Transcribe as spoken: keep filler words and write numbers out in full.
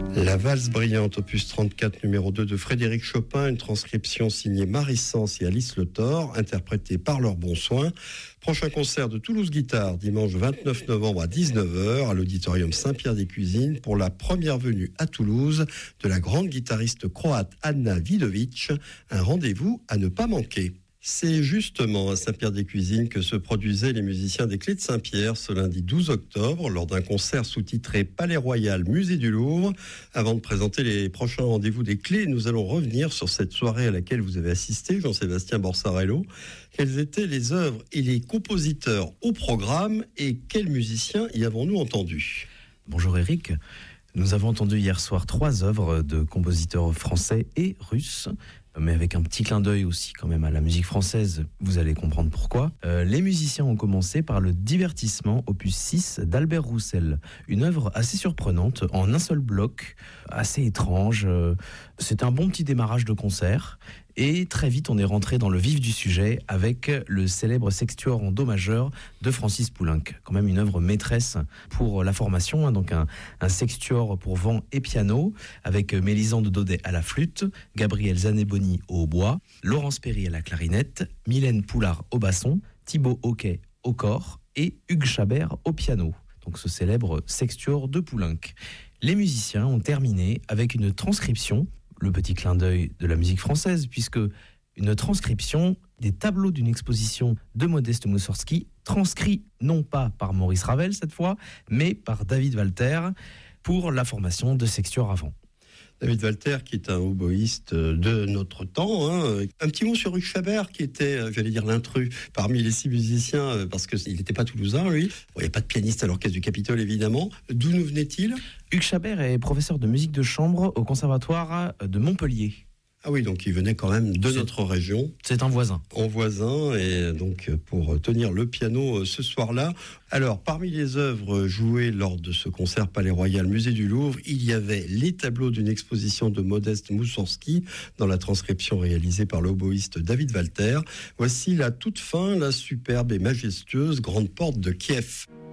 La valse brillante, opus trente-quatre, numéro deux de Frédéric Chopin, une transcription signée Marie Sens et Alice Le Thor, interprétée par leur bon soin. Prochain concert de Toulouse Guitare, dimanche vingt-neuf novembre à dix-neuf heures, à l'auditorium Saint-Pierre-des-Cuisines, pour la première venue à Toulouse de la grande guitariste croate Anna Vidovic. Un rendez-vous à ne pas manquer. C'est justement à Saint-Pierre-des-Cuisines que se produisaient les musiciens des Clés de Saint-Pierre ce lundi douze octobre lors d'un concert sous-titré Palais Royal, Musée du Louvre. Avant de présenter les prochains rendez-vous des Clés, nous allons revenir sur cette soirée à laquelle vous avez assisté, Jean-Sébastien Borsarello. Quelles étaient les œuvres et les compositeurs au programme et quels musiciens y avons-nous entendu ? Bonjour Eric. Nous avons entendu hier soir trois œuvres de compositeurs français et russes, mais avec un petit clin d'œil aussi quand même à la musique française, vous allez comprendre pourquoi. Euh, les musiciens ont commencé par le Divertissement, opus six d'Albert Roussel, une œuvre assez surprenante, en un seul bloc, assez étrange. C'est un bon petit démarrage de concert, et très vite on est rentré dans le vif du sujet avec le célèbre sextuor en do majeur de Francis Poulenc, quand même une œuvre maîtresse pour la formation, hein, donc un, un sextuor pour vent et piano, avec Mélisande Daudet à la flûte, Gabriel Zaneboni au hautbois, Laurence Perry à la clarinette, Mylène Poulard au basson, Thibaut Hoquet au cor et Hugues Chabert au piano. Donc ce célèbre sextuor de Poulenc. Les musiciens ont terminé avec une transcription, le petit clin d'œil de la musique française, puisque une transcription des tableaux d'une exposition de Modeste Moussorgsky, transcrits non pas par Maurice Ravel cette fois, mais par David Walter pour la formation de sextuor à vent. David Walter, qui est un oboïste de notre temps. Hein. Un petit mot sur Hugues Chabert, qui était, j'allais dire, l'intrus parmi les six musiciens, parce qu'il n'était pas toulousain, lui. Bon, il n'y a pas de pianiste à l'Orchestre du Capitole, évidemment. D'où nous venait-il ? Hugues Chabert est professeur de musique de chambre au Conservatoire de Montpellier. Ah oui, donc il venait quand même de c'est, notre région. C'est un voisin. Un voisin, et donc pour tenir le piano ce soir-là. Alors, parmi les œuvres jouées lors de ce concert Palais Royal, Musée du Louvre, il y avait les tableaux d'une exposition de Modeste Moussorgsky dans la transcription réalisée par l'oboïste David Walter. Voici la toute fin, la superbe et majestueuse Grande Porte de Kiev.